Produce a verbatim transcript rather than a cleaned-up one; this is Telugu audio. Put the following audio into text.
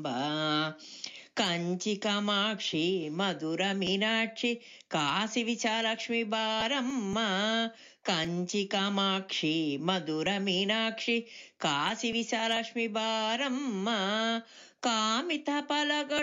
బా కంచి కామాక్షి మధుర మీనాక్షి కాశీ విశాలక్ష్మి బారమ్మ. కంచి కామాక్షి మధుర మీనాక్షి కాశీ విశాలక్ష్మి బారమ్మ. కామిత పలగ